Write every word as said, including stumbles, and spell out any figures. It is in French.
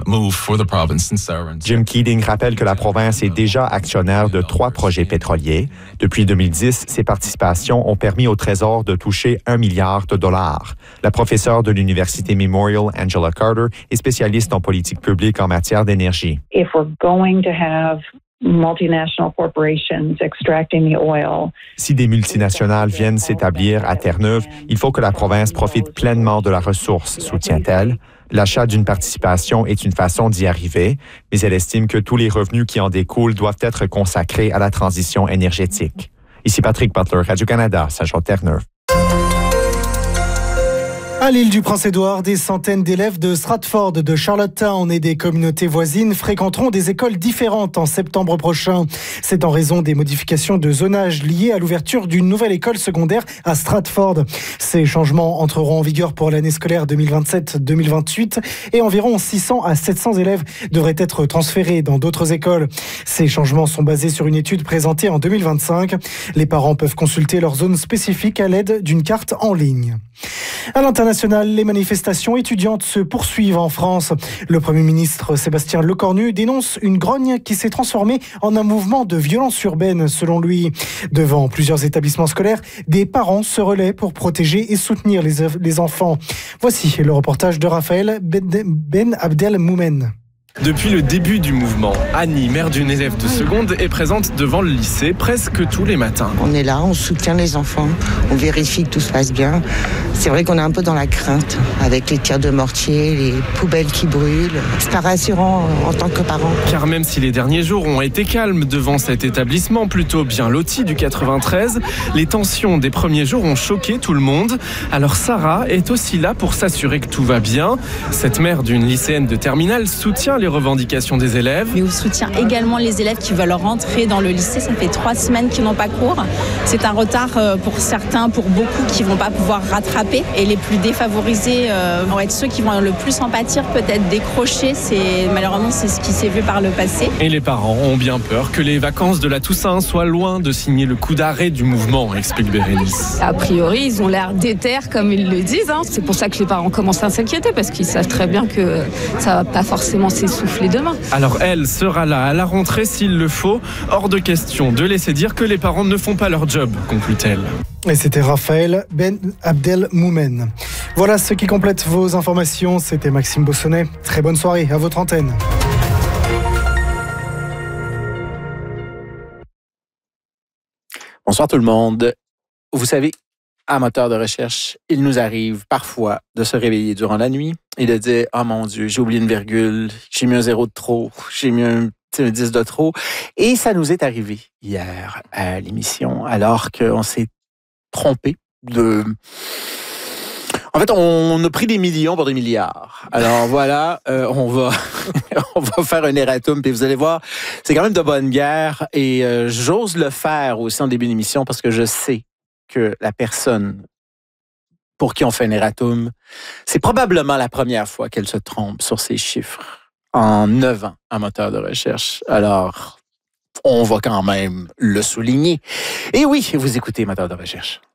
move for the province in Sauron. Jim Keating rappelle que la province est déjà actionnaire de trois projets pétroliers. Depuis deux mille dix, ses participations ont permis au Trésor de toucher un milliard de dollars. La professeure de l'Université Memorial, Angela Carter, est spécialiste en politique publique en matière d'énergie. If we're going to have multinational corporations extracting the oil. Si des multinationales viennent s'établir à Terre-Neuve, il faut que la province profite pleinement de la ressource, soutient-elle. L'achat d'une participation est une façon d'y arriver, mais elle estime que tous les revenus qui en découlent doivent être consacrés à la transition énergétique. Ici Patrick Butler, Radio-Canada, Saint-Jean-Terre-Neuve. À l'île du Prince-Édouard, des centaines d'élèves de Stratford, de Charlottetown et des communautés voisines fréquenteront des écoles différentes en septembre prochain. C'est en raison des modifications de zonage liées à l'ouverture d'une nouvelle école secondaire à Stratford. Ces changements entreront en vigueur pour l'année scolaire deux mille vingt-sept deux mille vingt-huit et environ six cents à sept cents élèves devraient être transférés dans d'autres écoles. Ces changements sont basés sur une étude présentée en deux mille vingt-cinq. Les parents peuvent consulter leur zone spécifique à l'aide d'une carte en ligne. À l'international, les manifestations étudiantes se poursuivent en France. Le Premier ministre Sébastien Lecornu dénonce une grogne qui s'est transformée en un mouvement de violence urbaine, selon lui. Devant plusieurs établissements scolaires, des parents se relaient pour protéger et soutenir les, les enfants. Voici le reportage de Raphaël Ben Abdelmoumen. Depuis le début du mouvement, Annie, mère d'une élève de seconde, est présente devant le lycée presque tous les matins. On est là, on soutient les enfants, on vérifie que tout se passe bien. C'est vrai qu'on est un peu dans la crainte, avec les tirs de mortier, les poubelles qui brûlent. C'est pas rassurant en tant que parent. Car même si les derniers jours ont été calmes devant cet établissement plutôt bien loti du quatre-vingt-treize, les tensions des premiers jours ont choqué tout le monde. Alors Sarah est aussi là pour s'assurer que tout va bien. Cette mère d'une lycéenne de terminale soutient les revendications des élèves. Mais on soutient également les élèves qui veulent rentrer dans le lycée. Ça fait trois semaines qu'ils n'ont pas cours. C'est un retard pour certains, pour beaucoup qui ne vont pas pouvoir rattraper. Et les plus défavorisés euh, vont être ceux qui vont le plus en pâtir, peut-être décrocher. C'est, malheureusement, c'est ce qui s'est vu par le passé. Et les parents ont bien peur que les vacances de la Toussaint soient loin de signer le coup d'arrêt du mouvement, explique Bérénice. A priori, ils ont l'air déter, comme ils le disent. Hein. C'est pour ça que les parents commencent à s'inquiéter, parce qu'ils savent très bien que ça ne va pas forcément s'essouffler demain. Alors elle sera là à la rentrée s'il le faut. Hors de question de laisser dire que les parents ne font pas leur job, conclut-elle. Et c'était Raphaël Ben Abdelmoumen. Voilà ce qui complète vos informations. C'était Maxime Bossonnet. Très bonne soirée à votre antenne. Bonsoir tout le monde. Vous savez, à moteur de recherche, il nous arrive parfois de se réveiller durant la nuit et de dire « Oh mon Dieu, j'ai oublié une virgule, j'ai mis un zéro de trop, j'ai mis un, un dix de trop. » Et ça nous est arrivé hier à l'émission, alors qu'on s'est trompé de... En fait, on a pris des millions pour des milliards. Alors voilà, euh, on va on va faire un erratum, puis vous allez voir, c'est quand même de bonne guerre, et euh, j'ose le faire aussi en début d'émission parce que je sais que la personne pour qui on fait un erratum, c'est probablement la première fois qu'elle se trompe sur ces chiffres en neuf ans en moteur de recherche. Alors, on va quand même le souligner. Et oui, vous écoutez Moteur de recherche.